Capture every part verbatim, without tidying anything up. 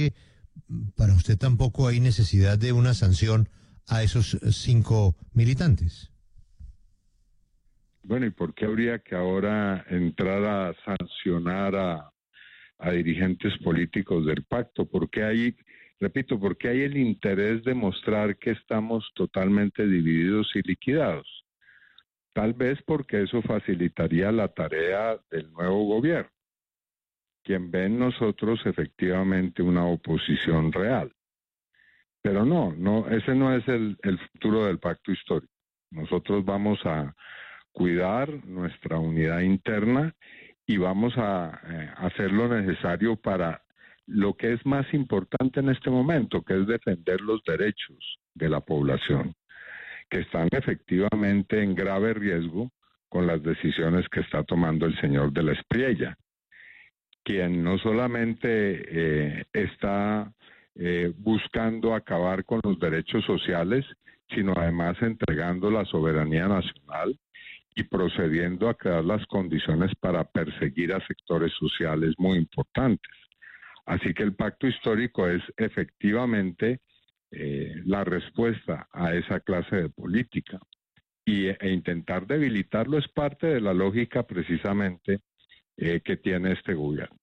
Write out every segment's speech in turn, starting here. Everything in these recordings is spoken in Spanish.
que para usted tampoco hay necesidad de una sanción a esos cinco militantes. Bueno, ¿y por qué habría que ahora entrar a sancionar a, a dirigentes políticos del pacto? ¿Por qué hay, repito, por qué hay el interés de mostrar que estamos totalmente divididos y liquidados? Tal vez porque eso facilitaría la tarea del nuevo gobierno, quien ve en nosotros efectivamente una oposición real. Pero no, no, ese no es el, el futuro del pacto histórico. Nosotros vamos a cuidar nuestra unidad interna y vamos a eh, hacer lo necesario para lo que es más importante en este momento, que es defender los derechos de la población, que están efectivamente en grave riesgo con las decisiones que está tomando el señor de la Espriella, quien no solamente eh, está eh, buscando acabar con los derechos sociales, sino además entregando la soberanía nacional y procediendo a crear las condiciones para perseguir a sectores sociales muy importantes. Así que el pacto histórico es efectivamente eh, la respuesta a esa clase de política. Y, e intentar debilitarlo es parte de la lógica precisamente eh, que tiene este gobierno.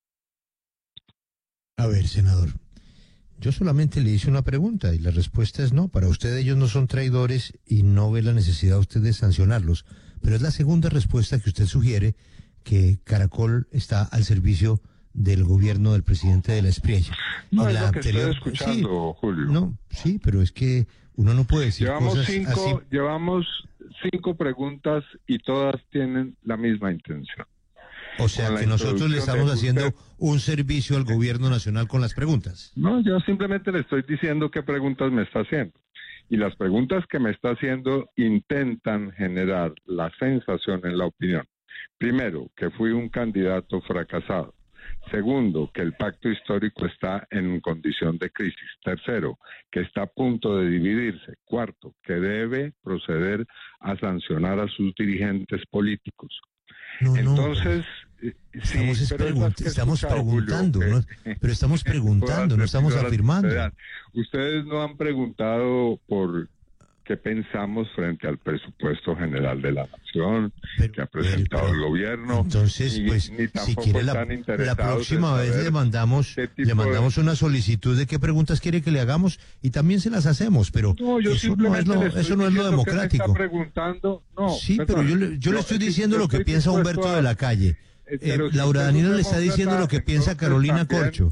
A ver, senador, yo solamente le hice una pregunta y la respuesta es no. Para usted ellos no son traidores y no ve la necesidad usted de sancionarlos. Pero es la segunda respuesta que usted sugiere, que Caracol está al servicio del gobierno del presidente de la Espriella. No, en es la lo que anterior, estoy escuchando, sí, Julio. No, sí, pero es que uno no puede decir llevamos cosas cinco, así. Llevamos cinco preguntas y todas tienen la misma intención. O sea que nosotros le estamos haciendo usted, un servicio al gobierno nacional con las preguntas. No, yo simplemente le estoy diciendo qué preguntas me está haciendo. Y las preguntas que me está haciendo intentan generar la sensación en la opinión. Primero, que fui un candidato fracasado. Segundo, que el pacto histórico está en condición de crisis. Tercero, que está a punto de dividirse. Cuarto, que debe proceder a sancionar a sus dirigentes políticos. No, Entonces, no, sí, estamos, pero pregun es que estamos escuchado, preguntando, Julio, ¿no? Pero estamos preguntando, no estamos afirmando. Ustedes no han preguntado por qué pensamos frente al presupuesto general de la nación pero, que ha presentado pero, el gobierno. Entonces, ni, pues, ni si quiere la, la próxima vez le mandamos le mandamos de... una solicitud de qué preguntas quiere que le hagamos y también se las hacemos, pero no, yo eso no es lo eso no es lo democrático. Que me está preguntando, no, sí, perdón, pero yo le, yo no, le estoy diciendo yo lo que estoy piensa Humberto a... de la Calle. Eh, eh, si Laura Daniela le está diciendo lo que piensa Carolina también... Corcho.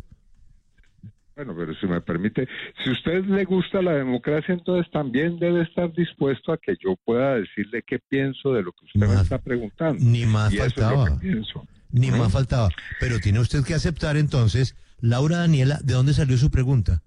Bueno, pero si me permite, si a usted le gusta la democracia, entonces también debe estar dispuesto a que yo pueda decirle qué pienso de lo que usted más, me está preguntando. Ni más y faltaba. Eso es lo que pienso. Ni ¿no? más faltaba. Pero tiene usted que aceptar entonces, Laura Daniela, ¿de dónde salió su pregunta?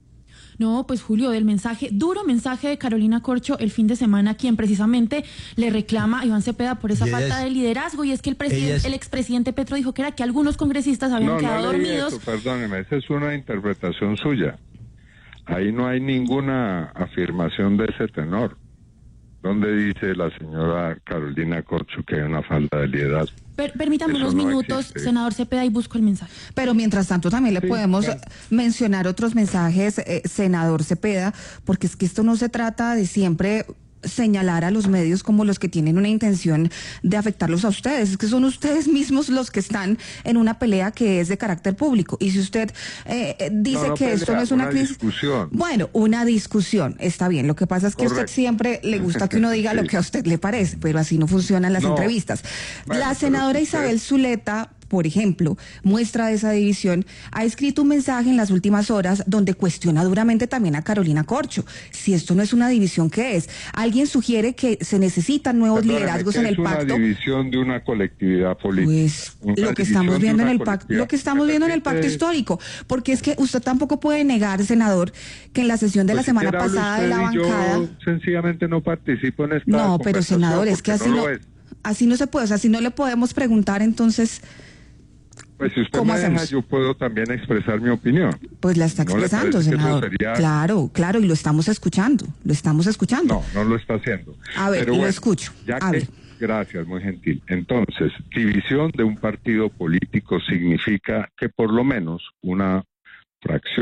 No, pues Julio, del mensaje, duro mensaje de Carolina Corcho el fin de semana, quien precisamente le reclama a Iván Cepeda por esa falta es, de liderazgo, y es que el presidente, es, el expresidente Petro dijo que era que algunos congresistas habían no, quedado no leí dormidos. Eso, perdóneme, esa es una interpretación suya. Ahí no hay ninguna afirmación de ese tenor. ¿Dónde dice la señora Carolina Corcho que hay una falta de liderazgo? Per, permítame unos no minutos, existe. Senador Cepeda, y busco el mensaje. Pero mientras tanto también le sí, podemos claro. mencionar otros mensajes, eh, senador Cepeda, porque es que esto no se trata de siempre señalar a los medios como los que tienen una intención de afectarlos a ustedes, es que son ustedes mismos los que están en una pelea que es de carácter público, y si usted eh, dice no, no que pelea, esto no es una, una crisis, discusión. Bueno, una discusión, está bien, lo que pasa es que Correcto. a usted siempre le gusta que uno diga sí. lo que a usted le parece, pero así no funcionan las no. entrevistas. Bueno, la senadora si usted... Isabel Zuleta, por ejemplo, muestra de esa división, ha escrito un mensaje en las últimas horas donde cuestiona duramente también a Carolina Corcho. Si esto no es una división, ¿qué es? Alguien sugiere que se necesitan nuevos Perdóname, liderazgos en el es pacto. Una división de una colectividad política. Pues una lo que estamos viendo en el pacto, colectividad. lo que estamos viendo en el pacto histórico, porque es que usted tampoco puede negar, senador, que en la sesión de pues la si semana pasada de la bancada. Yo sencillamente no participo en esta No, pero senador, es que así no, no así no se puede, o sea, si no le podemos preguntar, entonces. Pues si usted ¿Cómo me deja, hacemos? yo puedo también expresar mi opinión. Pues la está expresando, ¿No senador. Sería... Claro, claro, y lo estamos escuchando, lo estamos escuchando. No, no lo está haciendo. A ver, Pero lo bueno, escucho. Ya A que... ver. Gracias, muy gentil. Entonces, división de un partido político significa que por lo menos una fracción